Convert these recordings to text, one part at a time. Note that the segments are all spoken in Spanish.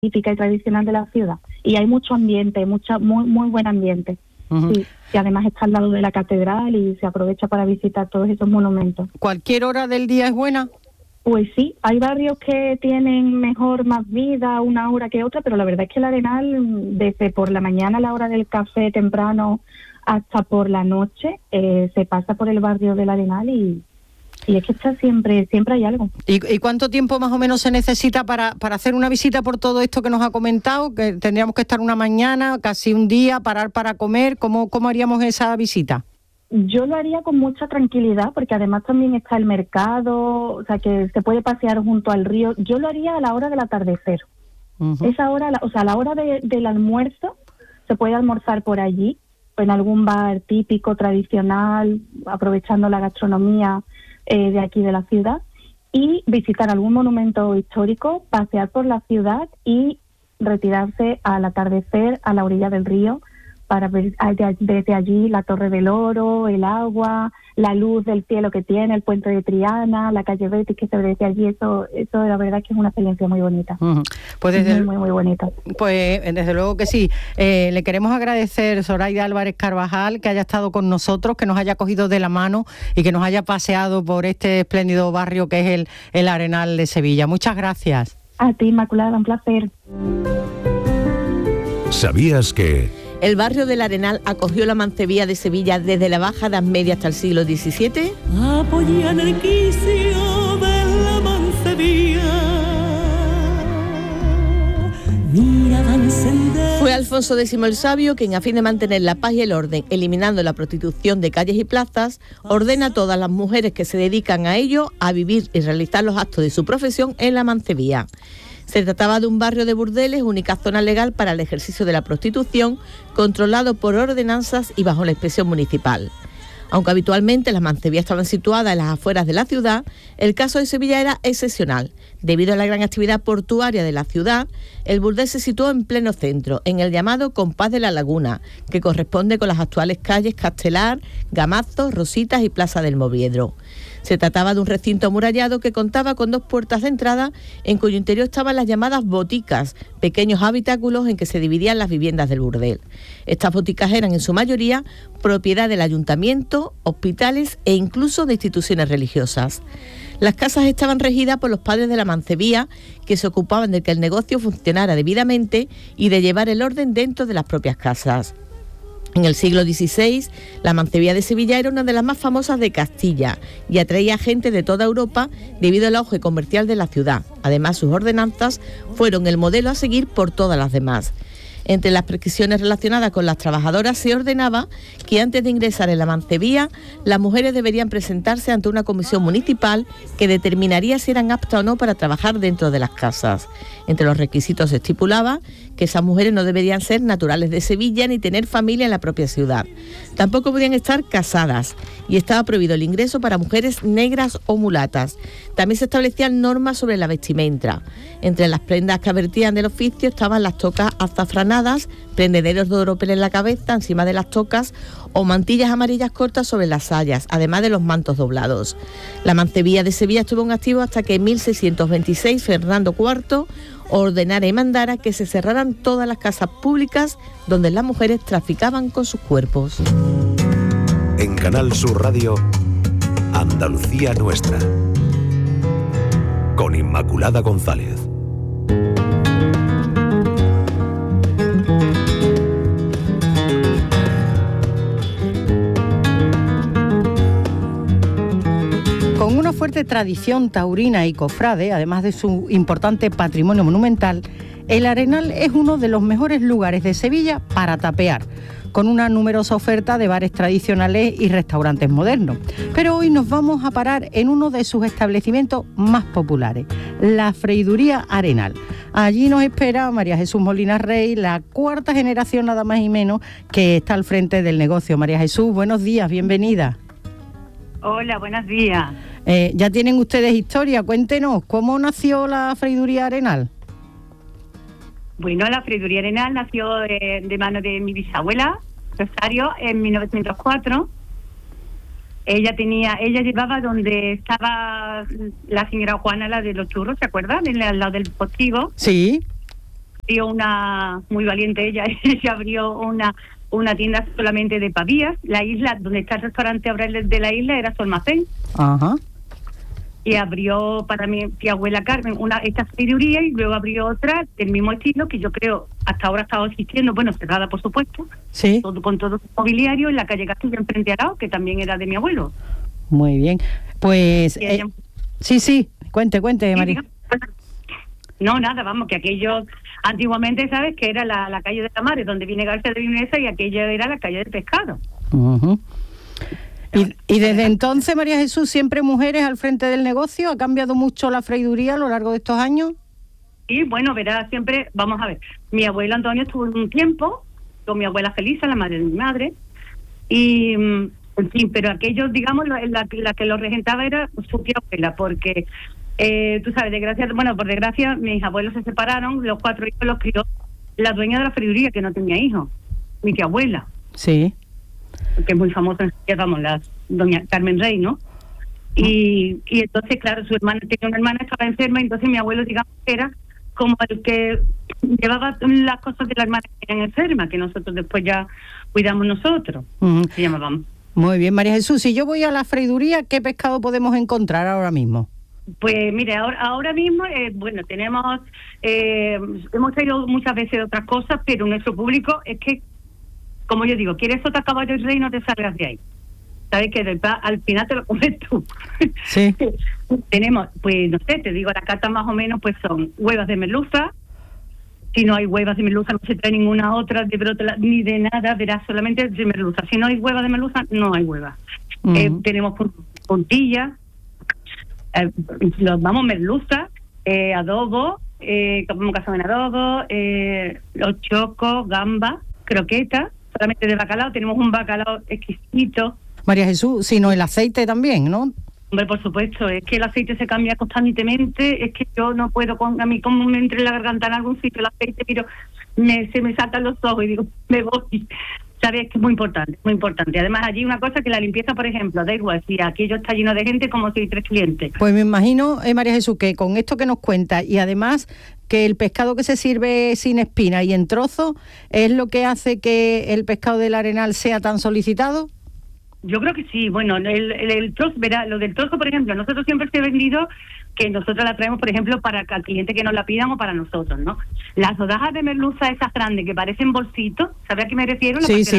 típica y tradicional de la ciudad. Y hay mucho ambiente, muy buen ambiente. Uh-huh. Sí, y además está al lado de la catedral y se aprovecha para visitar todos esos monumentos. ¿Cualquier hora del día es buena? Pues sí, hay barrios que tienen más vida, una hora que otra, pero la verdad es que el Arenal, desde por la mañana a la hora del café temprano hasta por la noche, se pasa por el barrio del Arenal y es que está siempre hay algo. ¿Y cuánto tiempo más o menos se necesita para hacer una visita por todo esto que nos ha comentado? Que tendríamos que estar una mañana, casi un día, parar para comer. ¿Cómo haríamos esa visita? Yo lo haría con mucha tranquilidad, porque además también está el mercado, o sea que se puede pasear junto al río. Yo lo haría a la hora del atardecer. Uh-huh. Esa hora, a la hora del almuerzo, se puede almorzar por allí, en algún bar típico, tradicional, aprovechando la gastronomía de aquí de la ciudad, y visitar algún monumento histórico, pasear por la ciudad y retirarse al atardecer a la orilla del río, para ver desde allí la Torre del Oro, el agua, la luz del cielo que tiene, el puente de Triana, la calle Betis que se ve desde allí. Eso la verdad que es una experiencia muy bonita. Uh-huh. Pues muy bonita. Pues desde luego que sí. Le queremos agradecer, Zoraida Álvarez Carvajal, que haya estado con nosotros, que nos haya cogido de la mano y que nos haya paseado por este espléndido barrio que es el Arenal de Sevilla. Muchas gracias. A ti, Inmaculada, un placer. ¿Sabías que...? El barrio del Arenal acogió la Mancebía de Sevilla desde la Baja Edad Media hasta el siglo XVII. Apoyan el quicio de la Mancebía. Fue Alfonso X el Sabio quien, a fin de mantener la paz y el orden, eliminando la prostitución de calles y plazas, ordena a todas las mujeres que se dedican a ello a vivir y realizar los actos de su profesión en la Mancebía. Se trataba de un barrio de burdeles, única zona legal para el ejercicio de la prostitución, controlado por ordenanzas y bajo la inspección municipal. Aunque habitualmente las mancebías estaban situadas en las afueras de la ciudad, el caso de Sevilla era excepcional. Debido a la gran actividad portuaria de la ciudad, el burdel se situó en pleno centro, en el llamado Compás de la Laguna, que corresponde con las actuales calles Castelar, Gamazo, Rositas y Plaza del Moviedro. Se trataba de un recinto amurallado que contaba con 2 puertas de entrada, en cuyo interior estaban las llamadas boticas, pequeños habitáculos en que se dividían las viviendas del burdel. Estas boticas eran en su mayoría propiedad del ayuntamiento, hospitales e incluso de instituciones religiosas. Las casas estaban regidas por los padres de la Mancebía, que se ocupaban de que el negocio funcionara debidamente y de llevar el orden dentro de las propias casas. En el siglo XVI, la Mancebía de Sevilla era una de las más famosas de Castilla y atraía gente de toda Europa debido al auge comercial de la ciudad. Además, sus ordenanzas fueron el modelo a seguir por todas las demás. Entre las prescripciones relacionadas con las trabajadoras se ordenaba que antes de ingresar en la Mancebía, las mujeres deberían presentarse ante una comisión municipal que determinaría si eran aptas o no para trabajar dentro de las casas. Entre los requisitos se estipulaba que esas mujeres no deberían ser naturales de Sevilla ni tener familia en la propia ciudad. Tampoco podían estar casadas y estaba prohibido el ingreso para mujeres negras o mulatas. También se establecían normas sobre la vestimenta. Entre las prendas que advertían del oficio estaban las tocas azafranadas, prendederos de oropel en la cabeza encima de las tocas o mantillas amarillas cortas sobre las sayas, además de los mantos doblados. La Mancebía de Sevilla estuvo en activo hasta que en 1626 Fernando IV ordenara y mandara que se cerraran todas las casas públicas donde las mujeres traficaban con sus cuerpos. En Canal Sur Radio, Andalucía Nuestra, con Inmaculada González. Con una fuerte tradición taurina y cofrade, además de su importante patrimonio monumental, el Arenal es uno de los mejores lugares de Sevilla para tapear, con una numerosa oferta de bares tradicionales y restaurantes modernos. Pero hoy nos vamos a parar en uno de sus establecimientos más populares, la Freiduría Arenal. Allí nos espera María Jesús Molina Rey, la 4ª generación nada más y menos que está al frente del negocio. María Jesús, buenos días, bienvenida. Hola, buenos días. Ya tienen ustedes historia, cuéntenos, ¿cómo nació la Freiduría Arenal? Bueno, la Freiduría Arenal nació de mano de mi bisabuela, Rosario, en 1904. Ella llevaba donde estaba la señora Juana, la de los churros, ¿se acuerdan? Al lado del postigo. Sí. abrió muy valiente ella abrió una tienda solamente de pavillas. La isla, donde está el restaurante ahora de la isla, era su almacén. Ajá. Y abrió para mi tía abuela Carmen esta sabiduría, y luego abrió otra del mismo estilo, que yo creo hasta ahora ha estado existiendo, bueno, cerrada por supuesto, sí, con todo su mobiliario, en la calle Castilla, enfrente a Arao, que también era de mi abuelo. Muy bien, pues sí, cuente, María. No, nada, vamos, que aquello antiguamente, ¿sabes? Que era la calle de la Mare, donde viene García de Vinesa, y aquello era la calle del pescado. Uh-huh. ¿Y desde entonces, María Jesús, siempre mujeres al frente del negocio? ¿Ha cambiado mucho la freiduría a lo largo de estos años? Sí, bueno, verás, siempre, vamos a ver, mi abuelo Antonio estuvo un tiempo con mi abuela Felisa, la madre de mi madre, y, en fin, pero aquello, digamos, la que lo regentaba era su tía abuela, porque, tú sabes, por desgracia, mis abuelos se separaron, los 4 hijos los crió la dueña de la freiduría, que no tenía hijos, mi tía abuela. Sí. Que es muy famosa, la doña Carmen Rey, ¿no? Y entonces, claro, su hermana tenía una hermana, estaba enferma, y entonces mi abuelo, digamos, era como el que llevaba las cosas de la hermana que eran enferma, que nosotros después ya cuidamos nosotros. Se llamábamos. Muy bien, María Jesús, si yo voy a la freiduría, ¿qué pescado podemos encontrar ahora mismo? Pues mire, ahora mismo, bueno, hemos traído muchas veces otras cosas, pero nuestro público es que, como yo digo, quieres otra caballo y rey, no te salgas de ahí. Sabes que al final te lo comes tú. Sí. Tenemos, pues no sé, te digo, la carta más o menos pues son huevas de merluza. Si no hay huevas de merluza, no se trae ninguna otra de brótola ni de nada, verás, solamente de merluza. Si no hay huevas de merluza, no hay huevas. Tenemos puntillas, merluza, adobo, como cazo en adobo, los chocos, gamba, croquetas. Solamente de bacalao, tenemos un bacalao exquisito. María Jesús, sino el aceite también, ¿no? Hombre, por supuesto, es que el aceite se cambia constantemente, es que yo no puedo, a mí como me entre la garganta en algún sitio el aceite, pero se me saltan los ojos y digo, me voy. Sabes que es muy importante, muy importante. Además, allí una cosa que la limpieza, por ejemplo, da igual, si aquello está lleno de gente, como si hay 3 clientes. Pues me imagino, María Jesús, que con esto que nos cuenta, y además que el pescado que se sirve sin espina y en trozo, ¿es lo que hace que el pescado del Arenal sea tan solicitado? Yo creo que sí. Bueno, el trozo, verá, lo del trozo, por ejemplo, nosotros siempre se ha vendido que nosotros la traemos, por ejemplo, para al cliente que nos la pidan o para nosotros, ¿no? Las rodajas de merluza esas grandes que parecen bolsitos, ¿sabes a qué me refiero?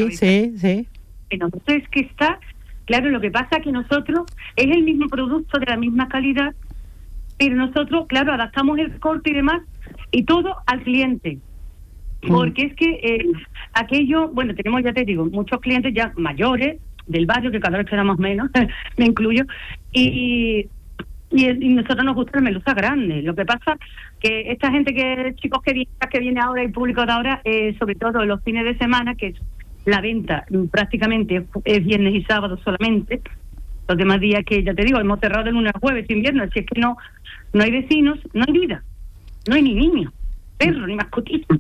Sí. Entonces, que está, claro, lo que pasa es que nosotros, es el mismo producto de la misma calidad, pero nosotros, claro, adaptamos el corte y demás, y todo al cliente. Porque es que aquello, bueno, tenemos, ya te digo, muchos clientes ya mayores del barrio, que cada vez quedamos menos, me incluyo, y nosotros nos gusta la merluza grande. Lo que pasa que esta gente chicos que viene ahora y público de ahora, sobre todo los fines de semana, que la venta prácticamente es viernes y sábado solamente, los demás días que, ya te digo, hemos cerrado de lunes a jueves, invierno, si es que no hay vecinos, no hay vida, no hay ni niños, perros, ni mascotitos.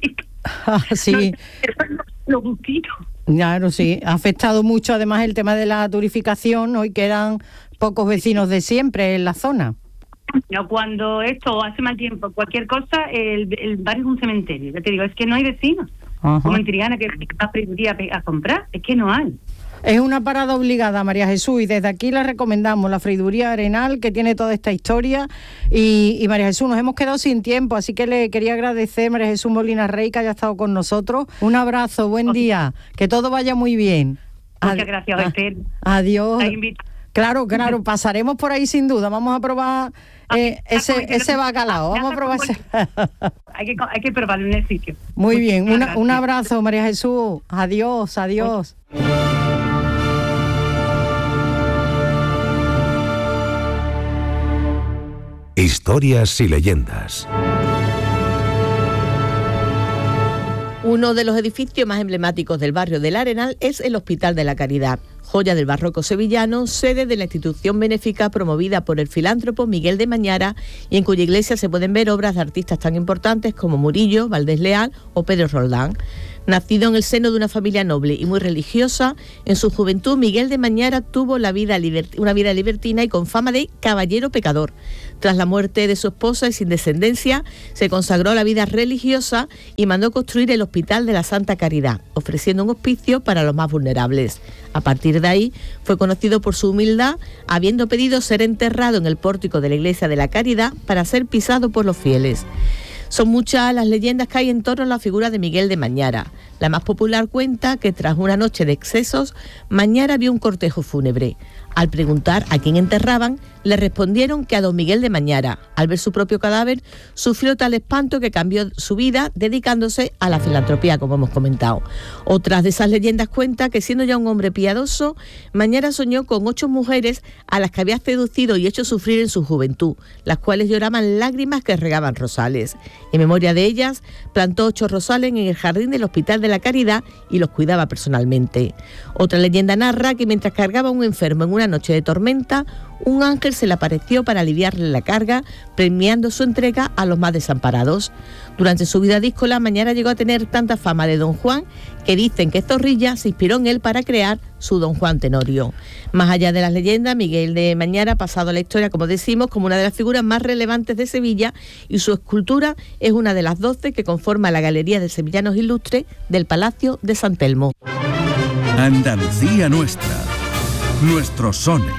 Sí. Los gustitos. Claro, sí. Ha afectado mucho además el tema de la turificación. Hoy quedan pocos vecinos de siempre en la zona. No, cuando esto hace mal tiempo, cualquier cosa, el barrio es un cementerio. Ya te digo, es que no hay vecinos. Como en Triana, que va a comprar, es que no hay. Es una parada obligada, María Jesús, y desde aquí la recomendamos, la Freiduría Arenal, que tiene toda esta historia. Y María Jesús, nos hemos quedado sin tiempo, así que le quería agradecer, María Jesús Molina Rey, que haya estado con nosotros. Un abrazo, buen día, que todo vaya muy bien. Muchas gracias, Esther. Adiós. Claro, pasaremos por ahí sin duda. Vamos a probar ese bacalao. Vamos a probar ese. Hay que probarlo en el sitio. Muy bien, un abrazo, María Jesús. Adiós. Historias y leyendas. Uno de los edificios más emblemáticos del barrio del Arenal es el Hospital de la Caridad, joya del barroco sevillano, sede de la institución benéfica promovida por el filántropo Miguel de Mañara, y en cuya iglesia se pueden ver obras de artistas tan importantes como Murillo, Valdés Leal o Pedro Roldán. Nacido en el seno de una familia noble y muy religiosa, en su juventud Miguel de Mañara tuvo una vida libertina y con fama de caballero pecador. Tras la muerte de su esposa y sin descendencia, se consagró a la vida religiosa y mandó construir el Hospital de la Santa Caridad, ofreciendo un hospicio para los más vulnerables. A partir de ahí, fue conocido por su humildad, habiendo pedido ser enterrado en el pórtico de la Iglesia de la Caridad para ser pisado por los fieles. Son muchas las leyendas que hay en torno a la figura de Miguel de Mañara. La más popular cuenta que tras una noche de excesos, Mañara vio un cortejo fúnebre. Al preguntar a quién enterraban, le respondieron que a don Miguel de Mañara. Al ver su propio cadáver, sufrió tal espanto que cambió su vida dedicándose a la filantropía, como hemos comentado. Otras de esas leyendas cuenta que siendo ya un hombre piadoso, Mañara soñó con 8 mujeres a las que había seducido y hecho sufrir en su juventud, las cuales lloraban lágrimas que regaban rosales. En memoria de ellas, plantó 8 rosales en el jardín del Hospital de la Caridad y los cuidaba personalmente. Otra leyenda narra que mientras cargaba a un enfermo en una noche de tormenta, un ángel se le apareció para aliviarle la carga, premiando su entrega a los más desamparados. Durante su vida díscola, Mañara llegó a tener tanta fama de Don Juan que dicen que Zorrilla se inspiró en él para crear su Don Juan Tenorio. Más allá de las leyendas, Miguel de Mañara ha pasado a la historia, como decimos, como una de las figuras más relevantes de Sevilla, y su escultura es una de las 12 que conforma la Galería de Sevillanos Ilustres del Palacio de San Telmo. Andalucía nuestra, nuestros sones.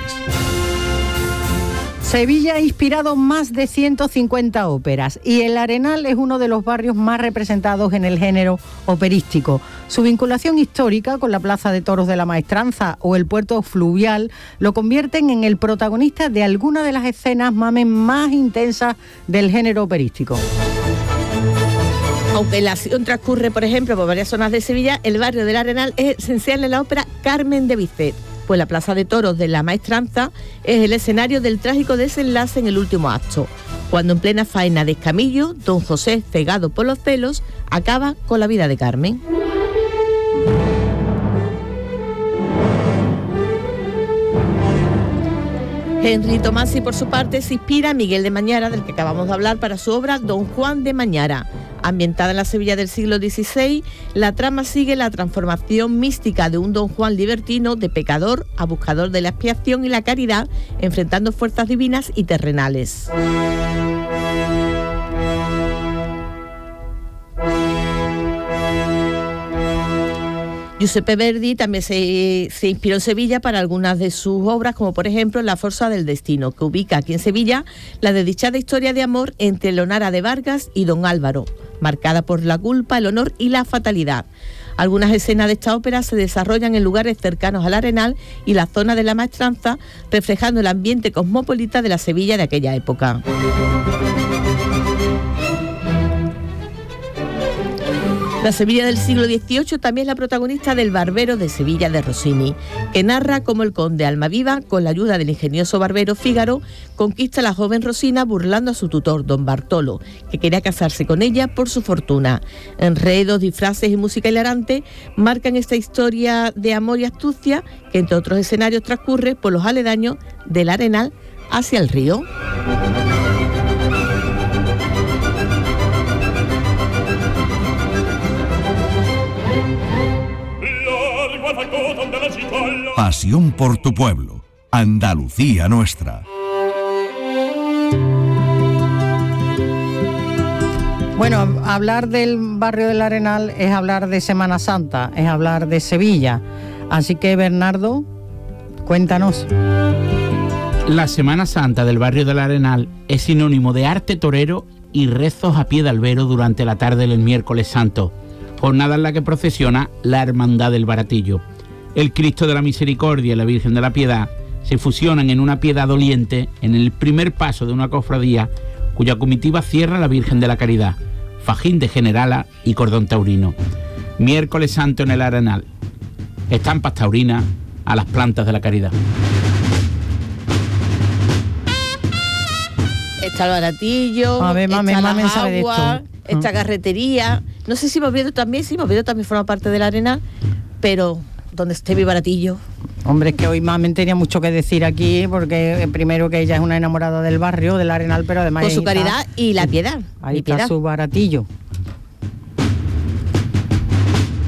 Sevilla ha inspirado más de 150 óperas y el Arenal es uno de los barrios más representados en el género operístico. Su vinculación histórica con la Plaza de Toros de la Maestranza o el puerto fluvial lo convierten en el protagonista de algunas de las escenas más intensas del género operístico. Aunque la acción transcurre, por ejemplo, por varias zonas de Sevilla, el barrio del Arenal es esencial en la ópera Carmen de Bizet, pues la Plaza de Toros de la Maestranza es el escenario del trágico desenlace en el último acto, cuando en plena faena de escamillo, don José, cegado por los celos, acaba con la vida de Carmen. Henry Tomasi, por su parte, se inspira en Miguel de Mañara, del que acabamos de hablar, para su obra Don Juan de Mañara. Ambientada en la Sevilla del siglo XVI, la trama sigue la transformación mística de un Don Juan libertino, de pecador a buscador de la expiación y la caridad, enfrentando fuerzas divinas y terrenales. Giuseppe Verdi también se inspiró en Sevilla para algunas de sus obras, como por ejemplo La Forza del Destino, que ubica aquí en Sevilla la desdichada historia de amor entre Leonara de Vargas y don Álvaro, marcada por la culpa, el honor y la fatalidad. Algunas escenas de esta ópera se desarrollan en lugares cercanos al Arenal y la zona de la Maestranza, reflejando el ambiente cosmopolita de la Sevilla de aquella época. La Sevilla del siglo XVIII también es la protagonista del Barbero de Sevilla de Rossini, que narra cómo el conde Almaviva, con la ayuda del ingenioso barbero Fígaro, conquista a la joven Rosina burlando a su tutor, don Bartolo, que quería casarse con ella por su fortuna. Enredos, disfraces y música hilarante marcan esta historia de amor y astucia que, entre otros escenarios, transcurre por los aledaños del Arenal hacia el río. Pasión por tu pueblo, Andalucía nuestra. Bueno, hablar del barrio del Arenal es hablar de Semana Santa, es hablar de Sevilla. Así que, Bernardo, cuéntanos. La Semana Santa del barrio del Arenal es sinónimo de arte torero y rezos a pie de albero durante la tarde del miércoles santo, jornada en la que procesiona la Hermandad del Baratillo. El Cristo de la Misericordia y la Virgen de la Piedad se fusionan en una piedad doliente en el primer paso de una cofradía cuya comitiva cierra la Virgen de la Caridad, fajín de generala y cordón taurino. Miércoles santo en el Arenal. Estampas taurinas a las plantas de la Caridad. Está el Baratillo, a ver, mami, está mami las sabe de aguas, esto. esta carretería. No sé si Boviedo también forma parte del Arenal, pero donde esté mi Baratillo. Hombre, es que hoy Mamen tenía mucho que decir aquí, porque primero que ella es una enamorada del barrio, del Arenal, pero además con su caridad y la piedad. Ahí está su Baratillo.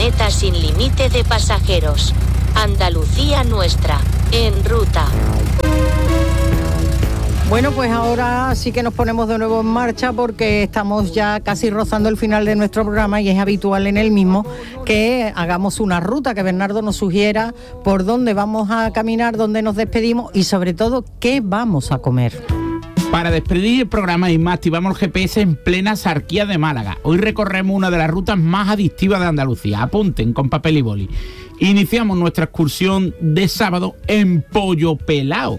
furgoneta sin límite de pasajeros. Andalucía Nuestra, en ruta. Bueno, pues ahora sí que nos ponemos de nuevo en marcha porque estamos ya casi rozando el final de nuestro programa y es habitual en el mismo que hagamos una ruta, que Bernardo nos sugiera por dónde vamos a caminar, dónde nos despedimos y sobre todo qué vamos a comer. Para despedir el programa y más, activamos el GPS en plena Sarquía de Málaga. Hoy recorremos una de las rutas más adictivas de Andalucía. Apunten con papel y boli. Iniciamos nuestra excursión de sábado en Pollo Pelao.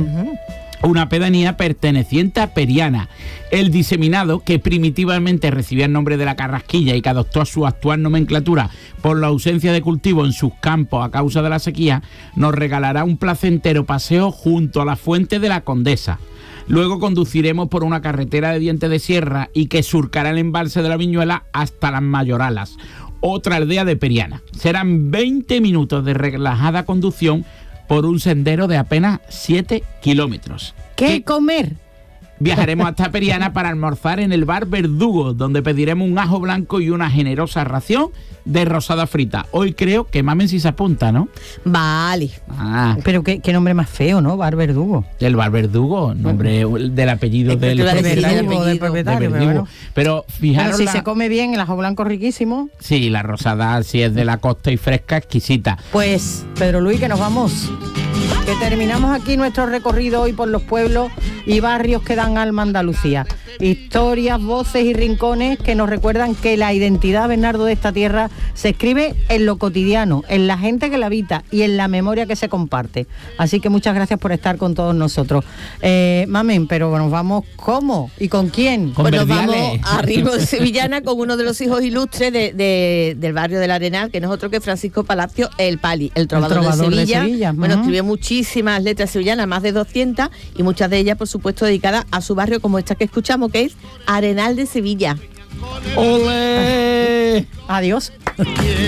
Una pedanía perteneciente a Periana. El diseminado, que primitivamente recibía el nombre de la Carrasquilla y que adoptó su actual nomenclatura por la ausencia de cultivo en sus campos a causa de la sequía, nos regalará un placentero paseo junto a la fuente de la Condesa. Luego conduciremos por una carretera de dientes de sierra y que surcará el embalse de la Viñuela hasta las Mayoralas, otra aldea de Periana. Serán 20 minutos de relajada conducción por un sendero de apenas 7 kilómetros. ¿Qué comer? Viajaremos hasta Periana para almorzar en el bar Verdugo, donde pediremos un ajo blanco y una generosa ración de rosada frita. Hoy creo que mamen si se apunta, ¿no? Vale. Pero qué nombre más feo, ¿no? Bar Verdugo. El bar Verdugo, nombre del apellido del propietario. Pero fijaros, si se come bien, el ajo blanco riquísimo. Sí, la rosada, si es de la costa y fresca, exquisita. Pues, Pedro Luis, que nos vamos. Que terminamos aquí nuestro recorrido hoy por los pueblos y barrios que dan alma a Andalucía. Historias, voces y rincones que nos recuerdan que la identidad, Bernardo, de esta tierra se escribe en lo cotidiano, en la gente que la habita y en la memoria que se comparte. Así que muchas gracias por estar con todos nosotros. Mamen, pero nos vamos, ¿cómo? ¿Y con quién? Pues nos vamos a Ritmo de Sevillana con uno de los hijos ilustres del barrio del Arenal, que no es otro que Francisco Palacio, el Pali, el trovador de Sevilla. Bueno, escribió muchísimas letras sevillanas, más de 200, y muchas de ellas, por supuesto, dedicadas a su barrio, como esta que escuchamos, que es Arenal de Sevilla. ¡Olé! Adiós.